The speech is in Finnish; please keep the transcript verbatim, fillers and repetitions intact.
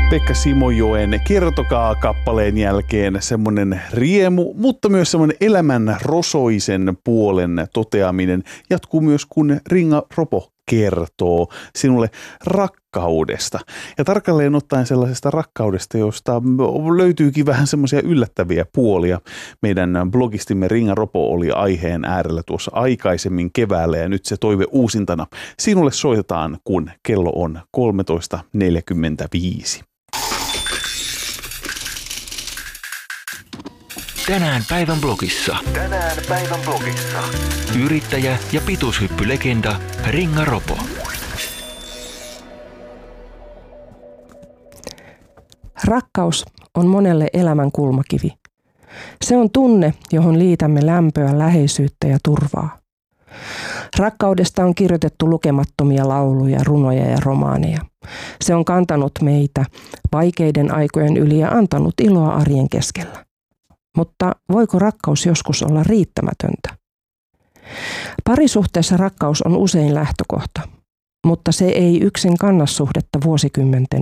Pekka Simojoen Kertokaa-kappaleen jälkeen semmoinen riemu, mutta myös semmoinen elämän rosoisen puolen toteaminen jatkuu myös, kun Ringa Ropo kertoo sinulle rakkaudesta. Ja tarkalleen ottaen sellaisesta rakkaudesta, josta löytyykin vähän semmoisia yllättäviä puolia. Meidän blogistimme Ringa Ropo oli aiheen äärellä tuossa aikaisemmin keväällä ja nyt se toive uusintana. Sinulle soitetaan, kun kello on kolmetoista neljäkymmentäviisi. Tänään päivän blogissa. Tänään päivän blogissa. Yrittäjä ja pituushyppylegenda Ringa Ropo. Rakkaus on monelle elämän kulmakivi. Se on tunne, johon liitämme lämpöä, läheisyyttä ja turvaa. Rakkaudesta on kirjoitettu lukemattomia lauluja, runoja ja romaaneja. Se on kantanut meitä vaikeiden aikojen yli ja antanut iloa arjen keskellä. Mutta voiko rakkaus joskus olla riittämätöntä? Parisuhteessa rakkaus on usein lähtökohta, mutta se ei yksin kanna suhdetta vuosikymmenten